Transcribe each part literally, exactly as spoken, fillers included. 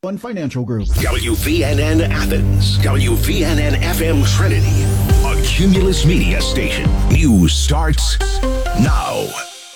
One Financial Group. W V N N Athens. W V N N F M Trinity. A Cumulus Media station. News starts now.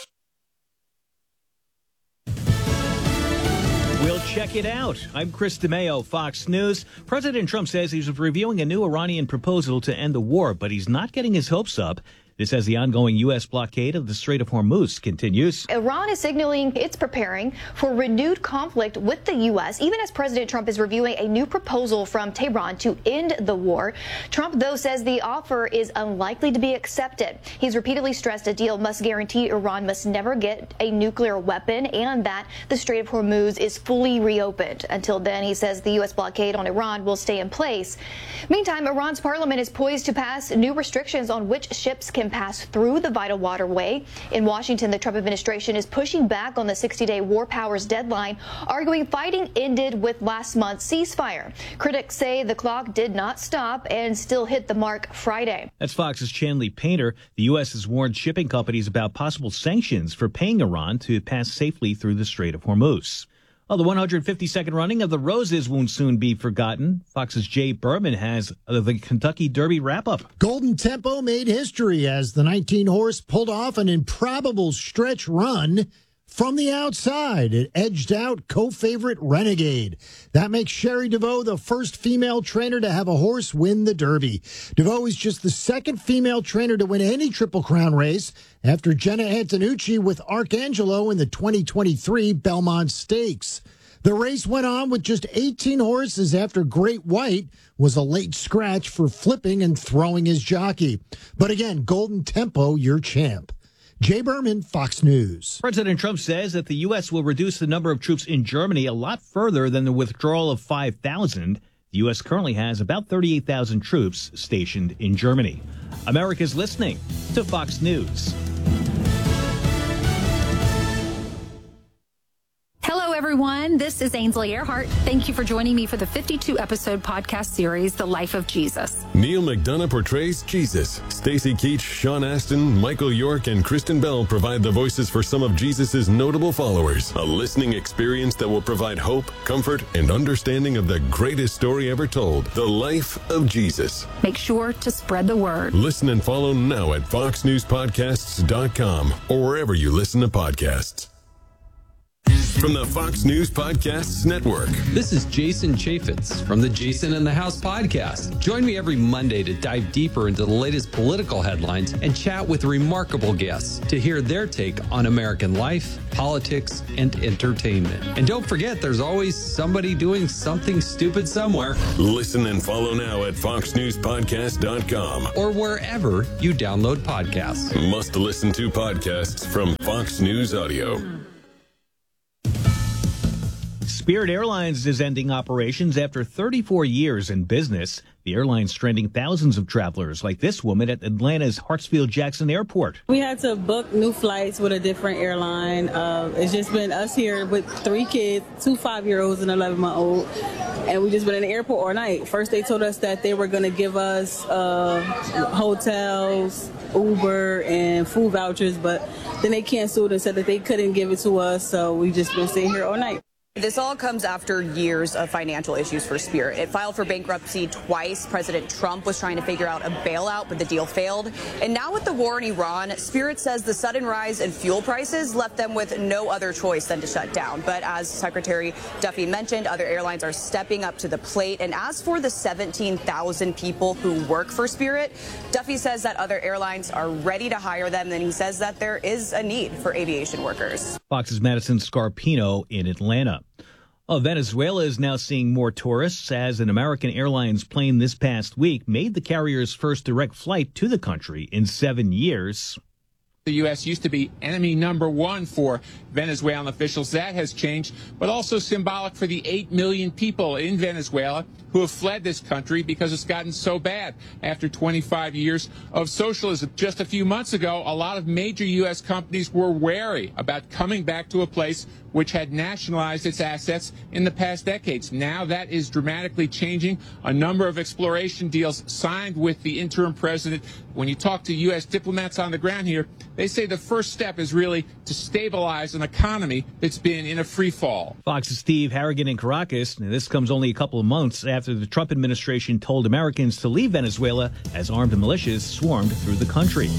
We'll check it out. I'm Chris DeMeo, Fox News. President Trump says he's reviewing a new Iranian proposal to end the war, but he's not getting his hopes up. This as the ongoing U S blockade of the Strait of Hormuz continues. Iran is signaling it's preparing for renewed conflict with the U S, even as President Trump is reviewing a new proposal from Tehran to end the war. Trump, though, says the offer is unlikely to be accepted. He's repeatedly stressed a deal must guarantee Iran must never get a nuclear weapon and that the Strait of Hormuz is fully reopened. Until then, he says the U S blockade on Iran will stay in place. Meantime, Iran's parliament is poised to pass new restrictions on which ships can pass through the vital waterway. In Washington, the Trump administration is pushing back on the sixty-day war powers deadline, arguing fighting ended with last month's ceasefire. Critics say the clock did not stop and still hit the mark Friday. That's Fox's Chanley Painter. The U S has warned shipping companies about possible sanctions for paying Iran to pass safely through the Strait of Hormuz. Oh, the one hundred fifty-second running of the Roses won't soon be forgotten. Fox's Jay Berman has the Kentucky Derby wrap-up. Golden Tempo made history as the nineteen horse pulled off an improbable stretch run from the outside. It edged out co-favorite Renegade. That makes Sherry DeVoe the first female trainer to have a horse win the Derby. DeVoe is just the second female trainer to win any Triple Crown race after Jenna Antonucci with Arcangelo in the twenty twenty-three Belmont Stakes. The race went on with just eighteen horses after Great White was a late scratch for flipping and throwing his jockey. But again, Golden Tempo, your champ. Jay Berman, Fox News. President Trump says that the U S will reduce the number of troops in Germany a lot further than the withdrawal of five thousand. The U S currently has about thirty-eight thousand troops stationed in Germany. America's listening to Fox News. Hello, everyone. This is Ainsley Earhart. Thank you for joining me for the fifty-two episode podcast series, The Life of Jesus. Neil McDonough portrays Jesus. Stacy Keach, Sean Astin, Michael York, and Kristen Bell provide the voices for some of Jesus' notable followers. A listening experience that will provide hope, comfort, and understanding of the greatest story ever told, The Life of Jesus. Make sure to spread the word. Listen and follow now at fox news podcasts dot com or wherever you listen to podcasts. From the Fox News Podcasts Network. This is Jason Chaffetz from the Jason in the House podcast. Join me every Monday to dive deeper into the latest political headlines and chat with remarkable guests to hear their take on American life, politics, and entertainment. And don't forget, there's always somebody doing something stupid somewhere. Listen and follow now at fox news podcast dot com or wherever you download podcasts. Must listen to podcasts from Fox News Audio. Spirit Airlines is ending operations after thirty-four years in business. The airline's stranding thousands of travelers like this woman at Atlanta's Hartsfield-Jackson Airport. We had to book new flights with a different airline. Uh, it's just been us here with three kids, two five-year-olds and an eleven-month-old, and we just been in the airport all night. First, they told us that they were going to give us uh, hotels, Uber, and food vouchers, but then they canceled and said that they couldn't give it to us, so we just been sitting here all night. This all comes after years of financial issues for Spirit. It filed for bankruptcy twice. President Trump was trying to figure out a bailout, but the deal failed. And now with the war in Iran, Spirit says the sudden rise in fuel prices left them with no other choice than to shut down. But as Secretary Duffy mentioned, other airlines are stepping up to the plate. And as for the seventeen thousand people who work for Spirit, Duffy says that other airlines are ready to hire them. And he says that there is a need for aviation workers. Fox's Madison Scarpino in Atlanta. Oh, Venezuela is now seeing more tourists as an American Airlines plane this past week made the carrier's first direct flight to the country in seven years. The U S used to be enemy number one for Venezuelan officials. That has changed, but also symbolic for the eight million people in Venezuela who have fled this country because it's gotten so bad after twenty-five years of socialism. Just a few months ago, a lot of major U S companies were wary about coming back to a place which had nationalized its assets in the past decades. Now that is dramatically changing. A number of exploration deals signed with the interim president When you talk to U S diplomats on the ground here, they say the first step is really to stabilize an economy that's been in a free fall. Fox's Steve Harrigan in Caracas. And this comes only a couple of months after the Trump administration told Americans to leave Venezuela as armed militias swarmed through the country.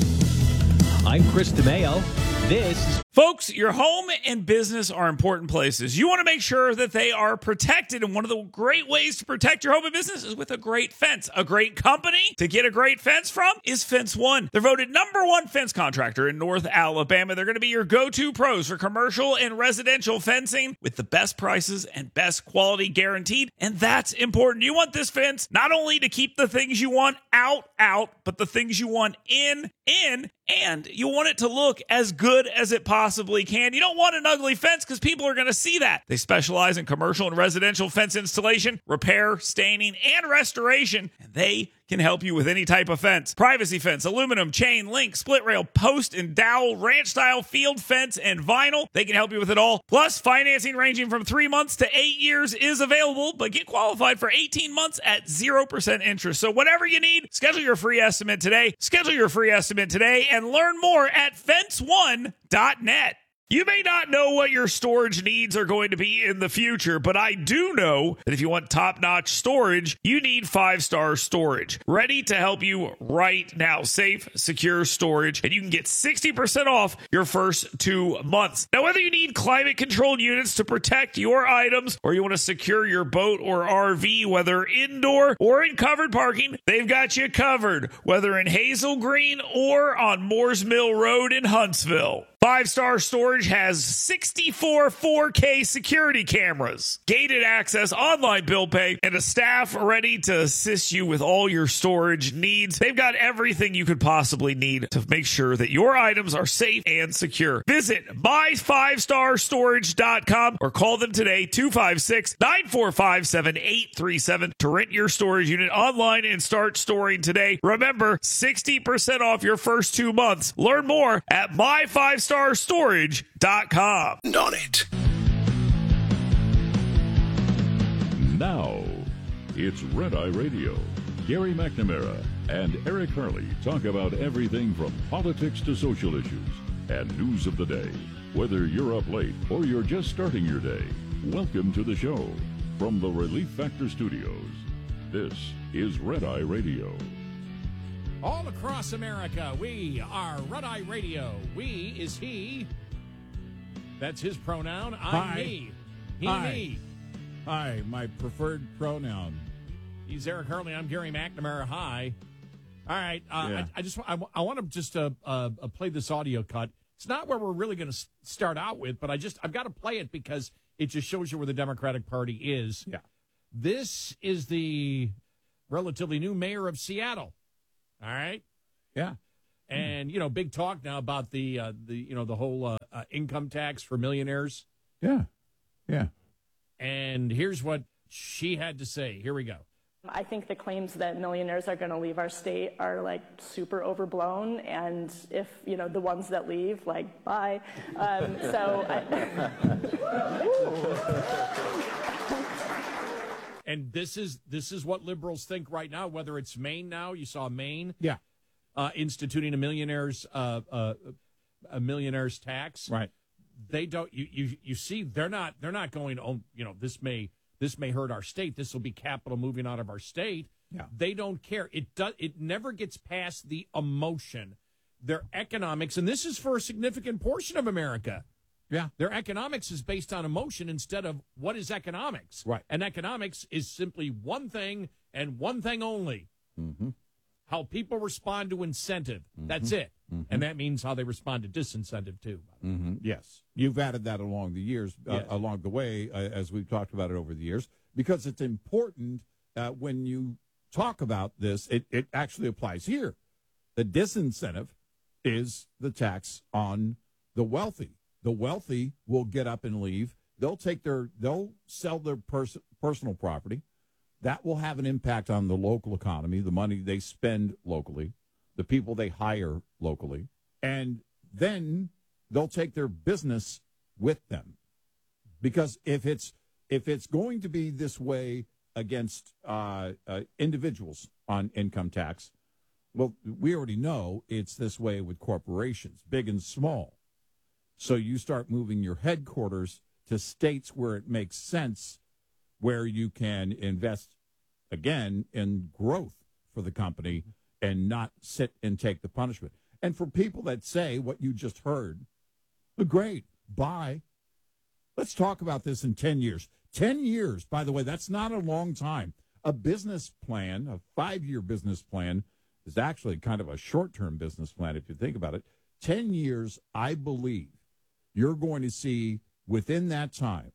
I'm Chris DeMeo. This is Folks, your home and business are important places. You want to make sure that they are protected, and one of the great ways to protect your home and business is with a great fence. A great company to get a great fence from is Fence One. They're voted number one fence contractor in North Alabama. They're going to be your go-to pros for commercial and residential fencing with the best prices and best quality guaranteed, and that's important. You want this fence not only to keep the things you want out, out, but the things you want in, in, and you want it to look as good as it possibly can. You don't want an ugly fence because people are going to see that. They specialize in commercial and residential fence installation, repair, staining, and restoration, and they can help you with any type of fence. Privacy fence, aluminum, chain, link, split rail, post and dowel, ranch style, field fence, and vinyl. They can help you with it all. Plus, financing ranging from three months to eight years is available, but get qualified for eighteen months at zero percent interest. So whatever you need, schedule your free estimate today. Schedule your free estimate today and learn more at fence one dot net. You may not know what your storage needs are going to be in the future, but I do know that if you want top-notch storage, you need Five Star Storage. Ready to help you right now. Safe, secure storage, and you can get sixty percent off your first two months. Now, whether you need climate-controlled units to protect your items or you want to secure your boat or R V, whether indoor or in covered parking, they've got you covered, whether in Hazel Green or on Moores Mill Road in Huntsville. Five Star Storage has sixty-four four K security cameras, gated access, online bill pay, and a staff ready to assist you with all your storage needs. They've got everything you could possibly need to make sure that your items are safe and secure. Visit my five star storage dot com or call them today, two five six, nine four five, seven eight three seven, to rent your storage unit online and start storing today. Remember, sixty percent off your first two months. Learn more at my five star storage dot com. On it. Now, it's Red Eye Radio. Gary McNamara and Eric Harley talk about everything from politics to social issues and news of the day. Whether you're up late or you're just starting your day, welcome to the show. From the Relief Factor Studios, this is Red Eye Radio. All across America, we are Red Eye Radio. We is he. That's his pronoun. I'm Hi. me. He, Hi. me. Hi, my preferred pronoun. He's Eric Hurley. I'm Gary McNamara. Hi. All right. Uh, Yeah. I, I just I, I want to just uh, uh, play this audio cut. It's not where we're really going to start out with, but I just I've got to play it because it just shows you where the Democratic Party is. Yeah. This is the relatively new mayor of Seattle. All right. Yeah. And, you know, big talk now about the, uh, the you know, the whole uh, uh, income tax for millionaires. Yeah. Yeah. And here's what she had to say. Here we go. I think the claims that millionaires are going to leave our state are, like, super overblown. And if, you know, the ones that leave, like, bye. Um, so I... And this is this is what liberals think right now, whether it's Maine now. You saw Maine. Yeah. Uh, instituting a millionaire's uh, uh, a millionaire's tax. Right. They don't. You, you you see, they're not they're not going. Oh, you know, this may this may hurt our state. This will be capital moving out of our state. Yeah. They don't care. It does. It never gets past the emotion. Their economics, and this is for a significant portion of America. Yeah. Their economics is based on emotion instead of what is economics. Right. And economics is simply one thing and one thing only. Mm-hmm. How people respond to incentive. Mm-hmm. That's it. Mm-hmm. And that means how they respond to disincentive, too. Mm-hmm. Yes. You've added that along the years, uh, Yes. along the way, uh, as we've talked about it over the years, because it's important uh, when you talk about this, it, it actually applies here. The disincentive is the tax on the wealthy. The wealthy will get up and leave. They'll take their, they'll sell their pers- personal property. That will have an impact on the local economy, the money they spend locally, the people they hire locally, and then they'll take their business with them. Because if it's if it's going to be this way against uh, uh, individuals on income tax, Well, we already know it's this way with corporations, big and small. So you start moving your headquarters to states where it makes sense, where you can invest, again, in growth for the company and not sit and take the punishment. And for people that say what you just heard, great, bye. Let's talk about this in ten years. ten years, by the way, that's not a long time. A business plan, a five-year business plan, is actually kind of a short-term business plan if you think about it. ten years, I believe, you're going to see within that time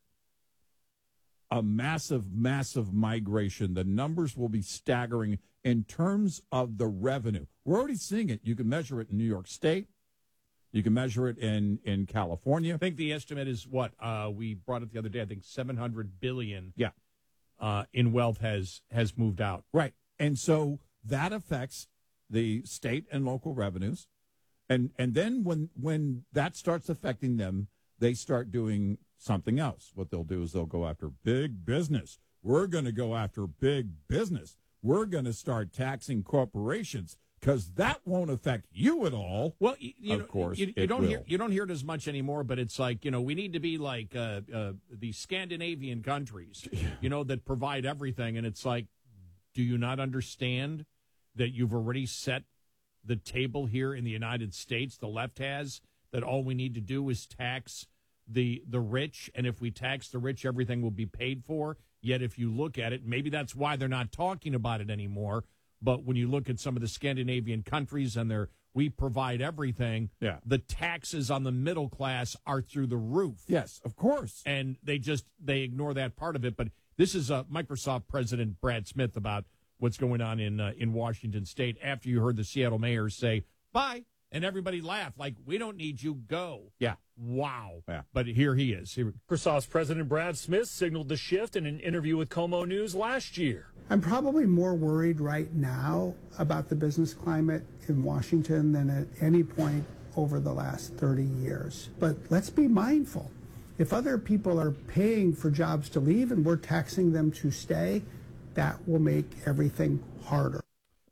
a massive, massive migration. The numbers will be staggering in terms of the revenue. We're already seeing it. You can measure it in New York State. You can measure it in, in California. I think the estimate is what? Uh, we brought it the other day. I think seven hundred billion dollars yeah. uh, in wealth has has moved out. Right. And so that affects the state and local revenues. And and then when when that starts affecting them, they start doing something else. What they'll do is they'll go after big business. We're going to go after big business. We're going to start taxing corporations because that won't affect you at all. Well, you, you of know, course, you, you it don't will. hear you don't hear it as much anymore. But it's like, you know, we need to be like uh, uh, the Scandinavian countries, you know, that provide everything. And it's like, do you not understand that you've already set the table here in the United States? The left has, that all we need to do is tax the the rich, and if we tax the rich, everything will be paid for. Yet if you look at it, maybe that's why they're not talking about it anymore. But when you look at some of the Scandinavian countries and they're, we provide everything, yeah. the taxes on the middle class are through the roof. Yes, of course. And they just, they ignore that part of it. But this is uh, Microsoft President Brad Smith about what's going on in uh, in Washington State after you heard the Seattle mayor say, bye, and everybody laughed like, we don't need you, go. Yeah. Wow. Yeah. But here he is. Here. Microsoft's President Brad Smith signaled the shift in an interview with Como News last year. I'm probably more worried right now about the business climate in Washington than at any point over the last thirty years. But let's be mindful. If other people are paying for jobs to leave and we're taxing them to stay, that will make everything harder.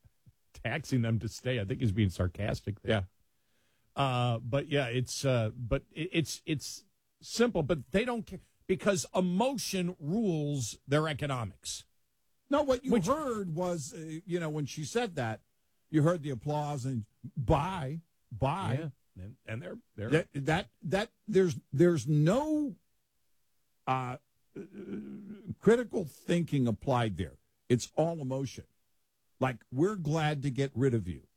Taxing them to stay. I think he's being sarcastic there. Yeah. Uh, but yeah, it's uh, but it, it's it's simple. But they don't care because emotion rules their economics. No, what you Which, heard was, uh, you know, when she said that, you heard the applause and buy, buy, yeah. and, and they're they're that, that that there's there's no uh, critical thinking applied there. It's all emotion. Like, we're glad to get rid of you.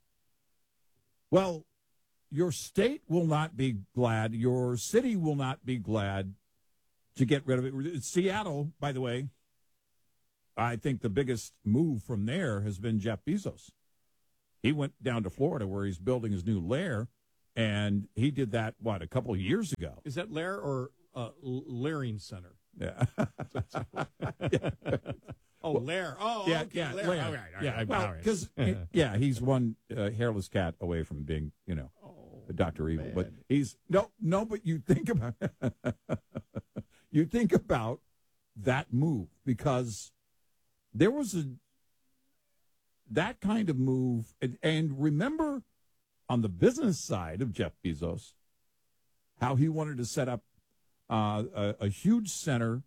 Well, your state will not be glad. Your city will not be glad to get rid of it. Seattle, by the way, I think the biggest move from there has been Jeff Bezos. He went down to Florida where he's building his new lair, and he did that, what, a couple of years ago. Is that Lair or uh, Leering Center? Yeah. yeah. Oh, well, Lair. Oh, yeah, okay, yeah, Lair. Lair. All right, all yeah, right, well, because yeah, he's one uh, hairless cat away from being, you know, oh, Doctor Evil. Man. But he's no, no. But you think about you think about that move because there was a that kind of move, and, and remember on the business side of Jeff Bezos, how he wanted to set up uh, a, a huge center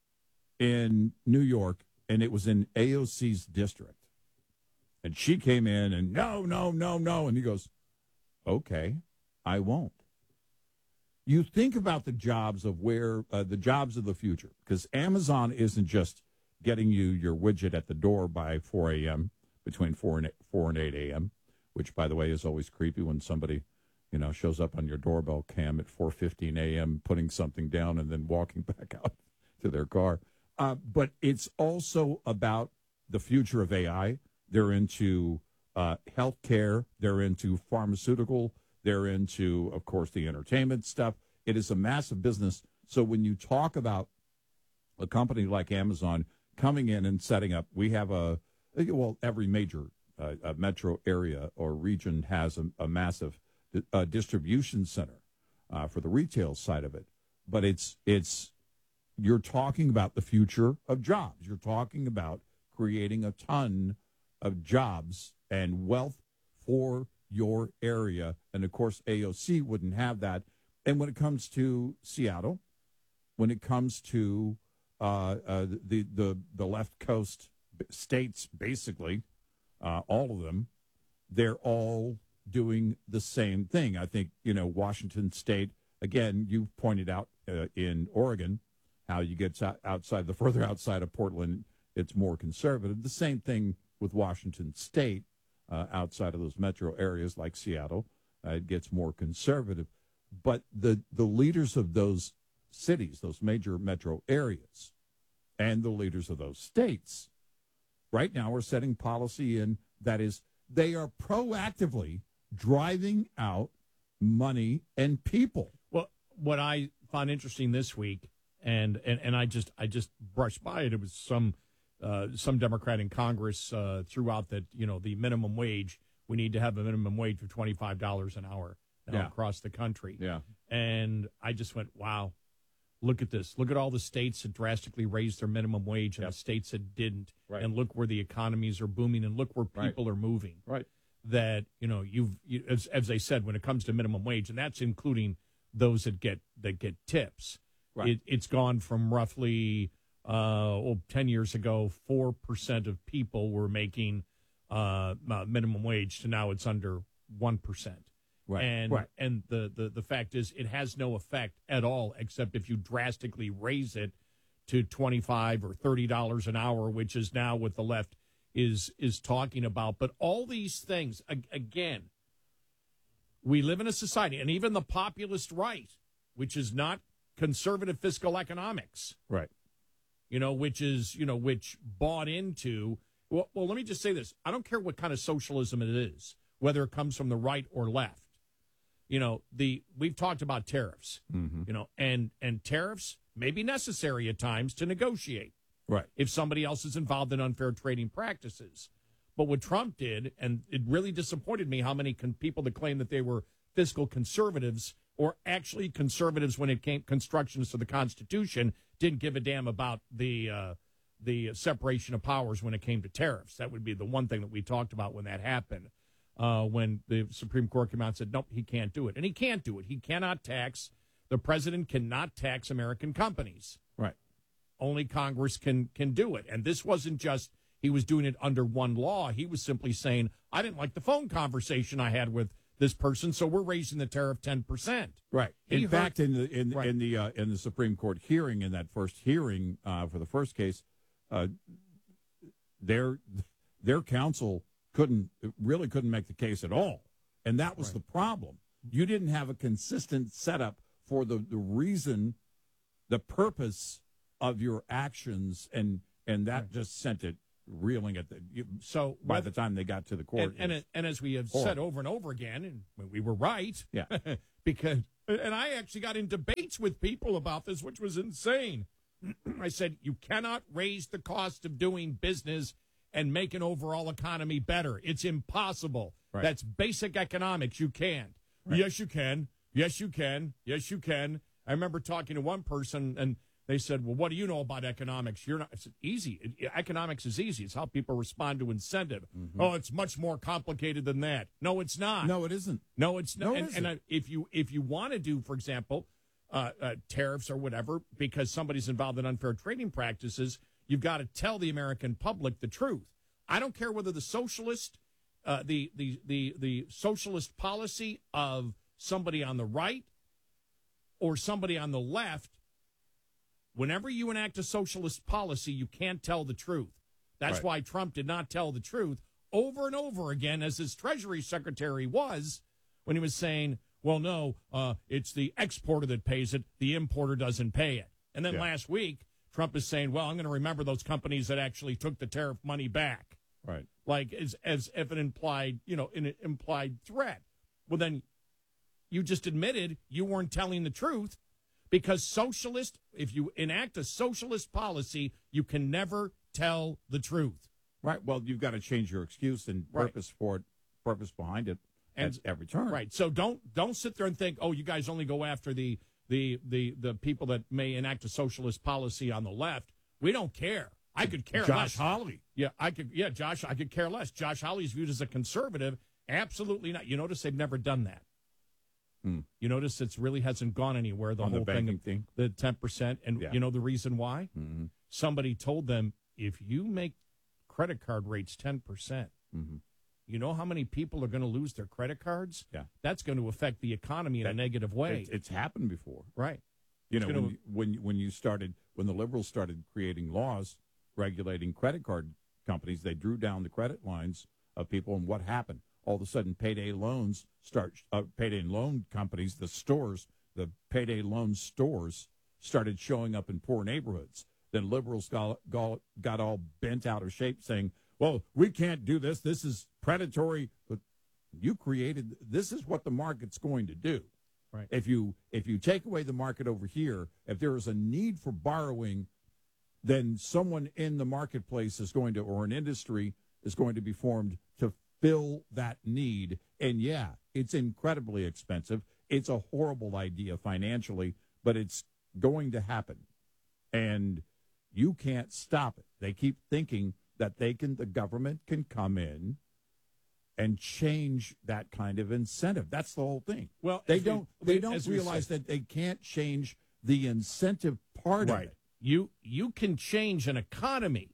in New York. And it was in A O C's district. And she came in and no, no, no, no. And he goes, okay, I won't. You think about the jobs of where, uh, the jobs of the future, because Amazon isn't just getting you your widget at the door by four a.m., between four and four and eight a.m., which, by the way, is always creepy when somebody, you know, shows up on your doorbell cam at four fifteen a.m., putting something down and then walking back out to their car. Uh, but it's also about the future of A I. They're into uh, healthcare. They're into pharmaceutical. They're into, of course, the entertainment stuff. It is a massive business. So when you talk about a company like Amazon coming in and setting up, we have a, well, every major uh, a metro area or region has a, a massive uh, distribution center uh, for the retail side of it. But it's it's you're talking about the future of jobs. You're talking about creating a ton of jobs and wealth for your area. And, of course, A O C wouldn't have that. And when it comes to Seattle, when it comes to uh, uh, the, the, the left coast states, basically, uh, all of them, they're all doing the same thing. I think, you know, Washington State, again, you pointed out uh, in Oregon how you get outside, the further outside of Portland, it's more conservative. The same thing with Washington State, uh, outside of those metro areas like Seattle, uh, it gets more conservative. But the, the leaders of those cities, those major metro areas, and the leaders of those states, right now are setting policy in that is, they are proactively driving out money and people. Well, what I found interesting this week, and, and, and I just I just brushed by it, it was some uh, some Democrat in Congress uh, threw out that, you know, the minimum wage, we need to have a minimum wage of twenty-five dollars an hour now Yeah. across the country. Yeah. And I just went, wow, look at this. Look at all the states that drastically raised their minimum wage and Yep. the states that didn't. Right. And look where the economies are booming and look where Right. people are moving. Right. That, you know, you've, you, as, as they said, when it comes to minimum wage, and that's including those that get that get tips, Right. it, it's gone from roughly, uh, well, ten years ago, four percent of people were making uh, uh, minimum wage to now it's under one percent. Right. And Right. and the, the, the fact is it has no effect at all, except if you drastically raise it to twenty-five or thirty dollars an hour, which is now what the left is is talking about. But all these things, ag- again, we live in a society, and even the populist right, which is not conservative fiscal economics, Right. you know, which is, you know, which bought into, well, well, let me just say this. I don't care what kind of socialism it is, whether it comes from the right or left. You know, the we've talked about tariffs, Mm-hmm. you know, and and tariffs may be necessary at times to negotiate Right. if somebody else is involved in unfair trading practices. But what Trump did, and it really disappointed me how many con- people that claim that they were fiscal conservatives or actually conservatives when it came constructions to the Constitution didn't give a damn about the uh, the separation of powers when it came to tariffs. That would be the one thing that we talked about when that happened. Uh, when the Supreme Court came out and said, nope, he can't do it. And he can't do it. He cannot tax, the president cannot tax American companies. Right. Only Congress can can do it. And this wasn't just he was doing it under one law. He was simply saying, I didn't like the phone conversation I had with this person, so we're raising the tariff ten percent. Right. He In heard- fact, in the in, Right. in the uh, in the Supreme Court hearing, in that first hearing uh, for the first case, uh, their their counsel couldn't really couldn't make the case at all, and that was Right. the problem. You didn't have a consistent setup for the, the reason, the purpose of your actions, and and that Right. just sent it reeling at the. You, So by whether- the time they got to the court, And, and, it was- and as we have horrible. said over and over again, and when we were right, Yeah. because and I actually got in debates with people about this, which was insane. I said you cannot raise the cost of doing business and make an overall economy better. It's impossible. Right. That's basic economics. You can't. Right. Yes, you can. Yes, you can. Yes, you can. I remember talking to one person, and they said, well, what do you know about economics? You're not. I said, easy. It- economics is easy. It's how people respond to incentive. Mhm. Oh, it's much more complicated than that. No, it's not. no, it isn't. No, it's not. No, it and isn't. and I, if you if you want to do, for example, uh, uh, tariffs or whatever, because somebody's involved in unfair trading practices, you've got to tell the American public the truth. I don't care whether the socialist, uh, the the the the socialist policy of somebody on the right or somebody on the left. Whenever you enact a socialist policy, you can't tell the truth. That's Right. why Trump did not tell the truth over and over again, as his Treasury Secretary was, when he was saying, well, no, uh, it's the exporter that pays it, the importer doesn't pay it. And then Yeah. last week, Trump is saying, well, I'm going to remember those companies that actually took the tariff money back, Right. like as, as if an implied, you know, an implied threat. Well, then you just admitted you weren't telling the truth, because socialist, if you enact a socialist policy, you can never tell the truth. Right. Well, you've got to change your excuse and Right. purpose for it, purpose behind it And- at every turn. Right. So don't don't sit there and think, oh, you guys only go after the the the the people that may enact a socialist policy on the left. We don't care. I could care Josh less. Hawley. Yeah, I could. Yeah, Josh, I could care less. Josh Hawley's viewed as a conservative, Absolutely not. You notice they've never done that. Hmm. You notice it really hasn't gone anywhere, the On the whole banking thing, thing? the ten percent. And Yeah. you know the reason why? Mm-hmm. Somebody told them, if you make credit card rates ten percent, Mm-hmm. you know how many people are going to lose their credit cards? Yeah. That's going to affect the economy in a negative way. It, it's happened before. Right. You It's know, gonna- when, you, when, you- when you started, when the liberals started creating laws regulating credit card companies, they drew down the credit lines of people, and what happened? All of a sudden, payday loans start, uh, payday loan companies, the stores, the payday loan stores started showing up in poor neighborhoods. Then liberals got, got, got all bent out of shape saying, well, we can't do this. This is predatory. But you created, this is what the market's going to do. Right. If you if you take away the market over here, if there is a need for borrowing, then someone in the marketplace is going to, or an industry is going to be formed to fill that need. And yeah, it's incredibly expensive. It's a horrible idea financially, but it's going to happen. And you can't stop it. They keep thinking that they can, the government can come in and change that kind of incentive. That's the whole thing. Well, they as we- don't. They we- don't as we realize said- that they can't change the incentive part of Right. it. You you can change an economy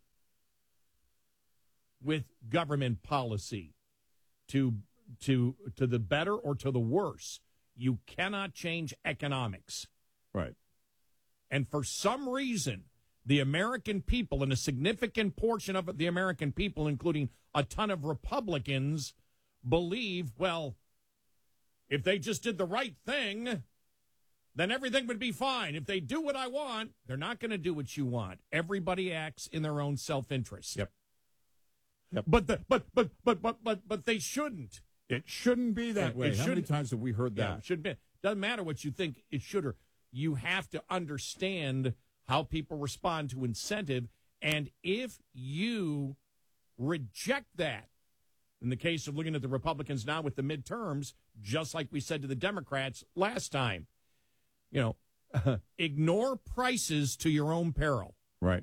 with government policy to to to the better or to the worse. You cannot change economics. Right. And for some reason, the American people, and a significant portion of the American people, including a ton of Republicans, believe, well, if they just did the right thing, then everything would be fine. If they do what I want, they're not going to do what you want. Everybody acts in their own self-interest. Yep. Yep. But the but but but but but but they shouldn't. It shouldn't be that It- way. it How many shouldn't- times have we heard Yeah, that? it shouldn't be. Doesn't matter what you think it should or you have to understand how people respond to incentive, and if you reject that, in the case of looking at the Republicans now with the midterms, just like we said to the Democrats last time, you know, ignore prices to your own peril. Right.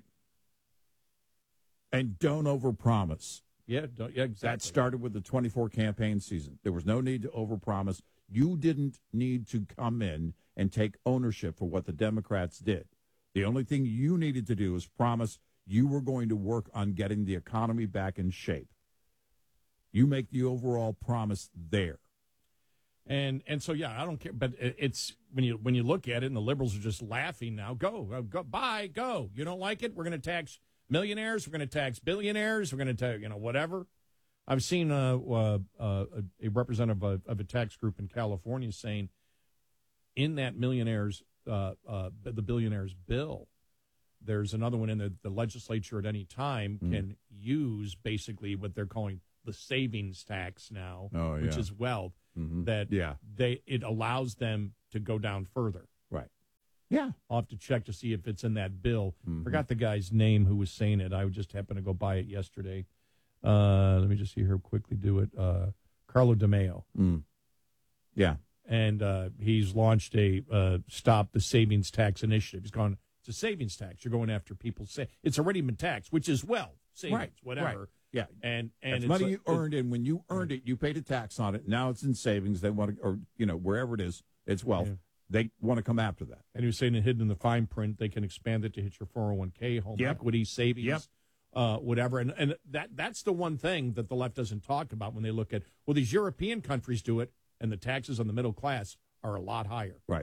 And don't overpromise. Yeah, don't, yeah, exactly. That started with the twenty-four campaign season. There was no need to overpromise. You didn't need to come in and take ownership for what the Democrats did. The only thing you needed to do was promise you were going to work on getting the economy back in shape. You make the overall promise there. And and so yeah, I don't care. But it- it's when you when you look at it, and the liberals are just laughing now. Go, uh, go, bye, go. You don't like it? We're going to tax millionaires. We're going to tax billionaires. We're going to tax you know whatever. I've seen uh, uh, uh, a representative of, of a tax group in California saying, in that millionaires, uh, uh, the billionaires bill, there's another one in there that the legislature at any time Mm. can use basically what they're calling the savings tax now, Oh, which yeah. is wealth. Mhm. That Yeah. they it allows them to go down further. Right. Yeah. I'll have to check to see if it's in that bill. Mhm. Forgot the guy's name who was saying it. I just happened to go by it yesterday. Uh, let me just see here quickly. Do it. Uh, Carlo DeMeo. Mm. Yeah. And uh, he's launched a uh, Stop the Savings Tax initiative. He's gone, it's a savings tax. You're going after people's say it's already been taxed, which is wealth, savings, Right, whatever. right. Yeah. And and It's it's money like- you earned, and when you earned it, you paid a tax on it. Now it's in savings. They want to, or you know, wherever it is, it's wealth. Yeah. They want to come after that. And he was saying it hidden in the fine print, they can expand it to hit your four oh one k, home Yep. equity, savings, Yep. uh, whatever. And and that that's the one thing that the left doesn't talk about when they look at, well, these European countries do it, and the taxes on the middle class are a lot higher. Right.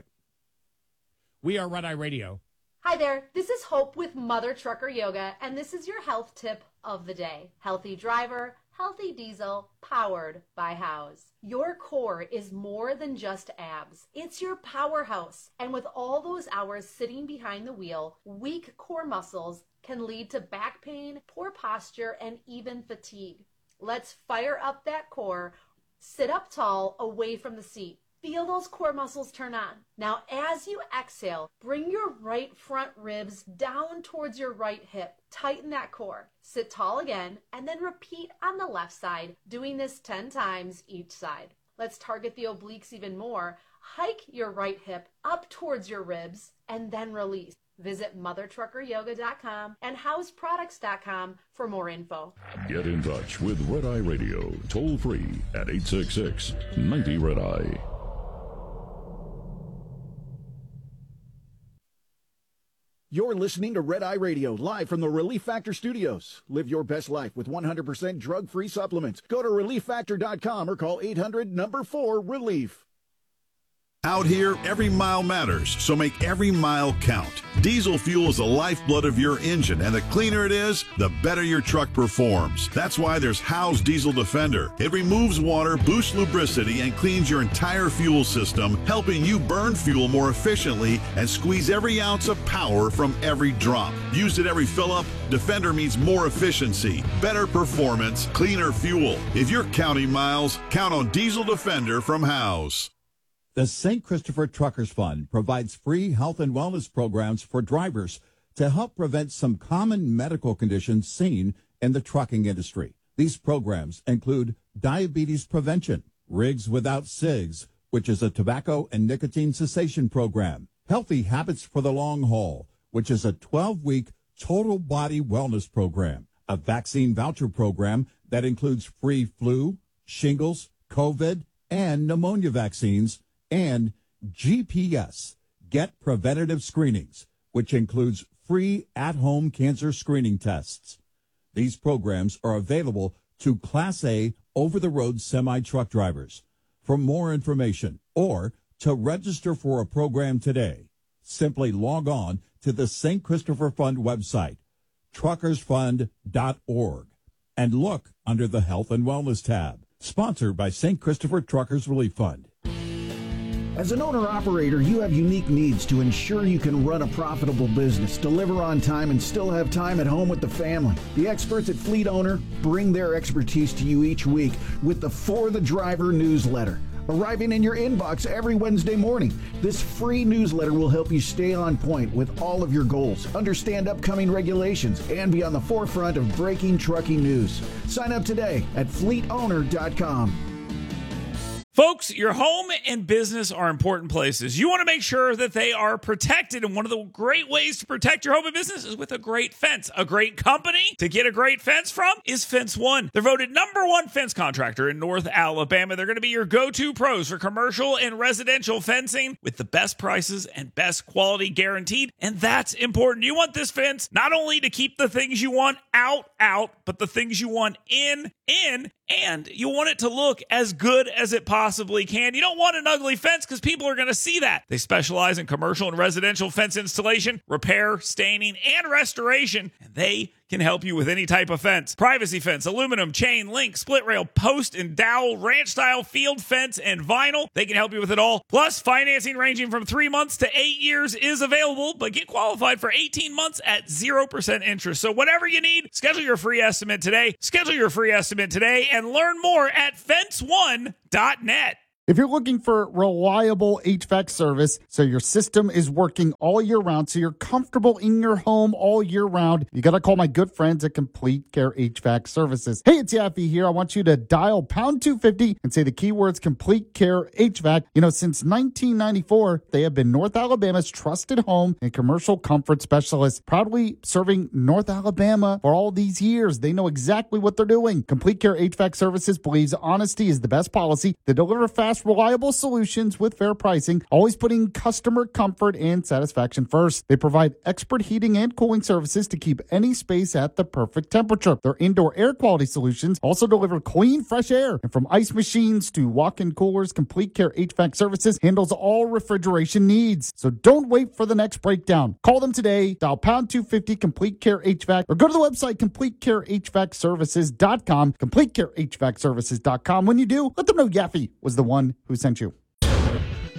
We are Red Eye Radio. Hi there, this is Hope with Mother Trucker Yoga, and this is your health tip of the day. Healthy driver, healthy diesel, powered by House. Your core is more than just abs. It's your powerhouse. And with all those hours sitting behind the wheel, weak core muscles can lead to back pain, poor posture, and even fatigue. Let's fire up that core. Sit up tall, away from the seat. Feel those core muscles turn on. Now, as you exhale, bring your right front ribs down towards your right hip. Tighten that core. Sit tall again, and then repeat on the left side, doing this ten times each side. Let's target the obliques even more. Hike your right hip up towards your ribs, and then release. Visit mother trucker yoga dot com and house products dot com for more info. Get in touch with Red Eye Radio, toll free at eight six six, ninety, Red Eye. You're listening to Red Eye Radio, live from the Relief Factor Studios. Live your best life with one hundred percent drug-free supplements. Go to relief factor dot com or call eight hundred, number four, relief. Out here, every mile matters, so make every mile count. Diesel fuel is the lifeblood of your engine, and the cleaner it is, the better your truck performs. That's why there's Howe's Diesel Defender. It removes water, boosts lubricity, and cleans your entire fuel system, helping you burn fuel more efficiently and squeeze every ounce of power from every drop. Used at every fill-up, Defender means more efficiency, better performance, cleaner fuel. If you're counting miles, count on Diesel Defender from Howe's. The Saint Christopher Truckers Fund provides free health and wellness programs for drivers to help prevent some common medical conditions seen in the trucking industry. These programs include diabetes prevention, Rigs Without Cigs, which is a tobacco and nicotine cessation program, Healthy Habits for the Long Haul, which is a twelve-week total body wellness program, a vaccine voucher program that includes free flu, shingles, COVID, and pneumonia vaccines, and G P S, Get Preventative Screenings, which includes free at-home cancer screening tests. These programs are available to Class A over-the-road semi-truck drivers. For more information or to register for a program today, simply log on to the Saint Christopher Fund website, truckers fund dot org, and look under the Health and Wellness tab. Sponsored by Saint Christopher Truckers Relief Fund. As an owner-operator, you have unique needs to ensure you can run a profitable business, deliver on time, and still have time at home with the family. The experts at Fleet Owner bring their expertise to you each week with the For the Driver newsletter, arriving in your inbox every Wednesday morning. This free newsletter will help you stay on point with all of your goals, understand upcoming regulations, and be on the forefront of breaking trucking news. Sign up today at fleet owner dot com. Folks, your home and business are important places. You want to make sure that they are protected, and one of the great ways to protect your home and business is with a great fence. A great company to get a great fence from is Fence One. They're voted number one fence contractor in North Alabama. They're going to be your go-to pros for commercial and residential fencing with the best prices and best quality guaranteed, and that's important. You want this fence not only to keep the things you want out, out, but the things you want in, in, and you want it to look as good as it possibly can. You don't want an ugly fence because people are going to see that. They specialize in commercial and residential fence installation, repair, staining, and restoration, and they can help you with any type of fence. Privacy fence, aluminum, chain, link, split rail, post and dowel, ranch style, field fence, and vinyl. They can help you with it all. Plus, financing ranging from three months to eight years is available, but get qualified for eighteen months at zero percent interest. So whatever you need, schedule your free estimate today. Schedule your free estimate today and learn more at fence one dot net. If you're looking for reliable H V A C service so your system is working all year round, so you're comfortable in your home all year round, you got to call my good friends at Complete Care H V A C Services. Hey, it's Yaffee here. I want you to dial pound two fifty and say the keywords Complete Care H V A C. You know, since nineteen ninety-four, they have been North Alabama's trusted home and commercial comfort specialist, proudly serving North Alabama for all these years. They know exactly what they're doing. Complete Care H V A C Services believes honesty is the best policy. They deliver fast, reliable solutions with fair pricing, always putting customer comfort and satisfaction first. They provide expert heating and cooling services to keep any space at the perfect temperature. Their indoor air quality solutions also deliver clean, fresh air. And from ice machines to walk-in coolers, Complete Care H V A C Services handles all refrigeration needs. So don't wait for the next breakdown. Call them today, dial pound two fifty Complete Care H V A C, or go to the website complete care h v a c services dot com, complete care h v a c services dot com. When you do, let them know Yaffee was the one who sent you.